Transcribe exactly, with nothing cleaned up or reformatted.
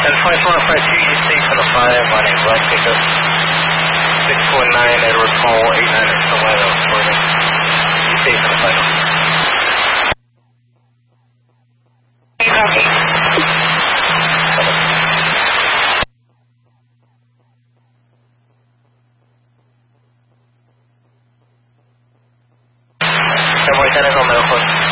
five four five two, you stay for the five, my name's Black Pickup. six four nine, Edward Paul, eight nine is Toledo, Florida. You stay for the five. Estamos ahí con mejor.